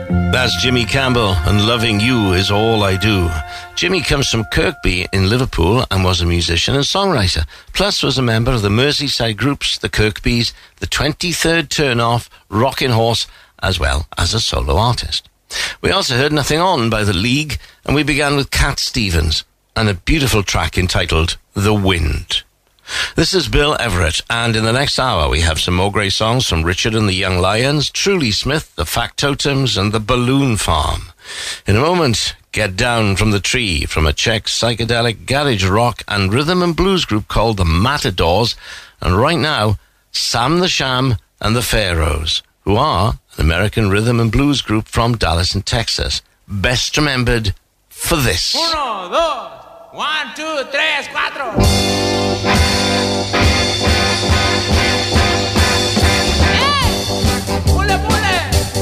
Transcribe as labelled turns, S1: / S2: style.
S1: That's Jimmy Campbell, and Loving You Is All I Do. Jimmy comes from Kirkby in Liverpool and was a musician and songwriter, plus was a member of the Merseyside groups, the Kirkbys, the 23rd Turnoff, Rockin' Horse, as well as a solo artist. We also heard Nothing On by The League, and we began with Cat Stevens and a beautiful track entitled The Wind. This is Bill Everett, and in the next hour we have some more great songs from Richard and the Young Lions, Truly Smith, the Factotums, and the Balloon Farm. In a moment, Get Down from the Tree from a Czech psychedelic garage rock and rhythm and blues group called the Matadors, and right now, Sam the Sham and the Pharaohs, who are an American rhythm and blues group from Dallas in Texas, best remembered for this.
S2: 1, 2, 1, 2, 3, 4.